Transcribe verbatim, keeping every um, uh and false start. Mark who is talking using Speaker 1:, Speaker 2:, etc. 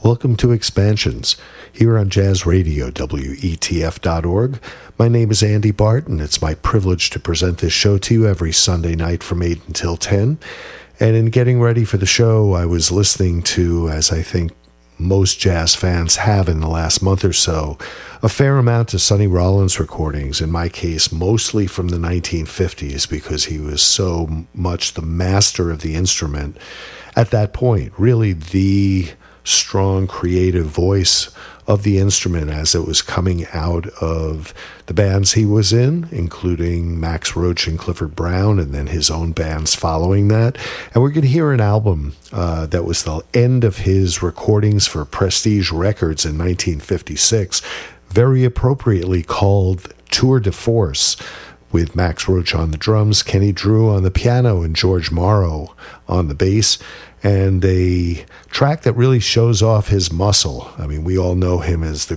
Speaker 1: Welcome to Expansions, here on Jazz Radio, W E T F dot org. My name is Andy Barton. It's my privilege to present this show to you every Sunday night from eight until ten. And in getting ready for the show, I was listening to, as I think most jazz fans have in the last month or so, a fair amount of Sonny Rollins recordings, in my case, mostly from the nineteen fifties, because he was so much the master of the instrument at that point, really the strong creative voice of the instrument as it was coming out of the bands he was in, including Max Roach and Clifford Brown, and then his own bands following that. And we're going to hear an album uh, that was the end of his recordings for Prestige Records in nineteen fifty-six, very appropriately called Tour de Force, with Max Roach on the drums, Kenny Drew on the piano, and George Morrow on the bass. And a track that really shows off his muscle. I mean, we all know him as the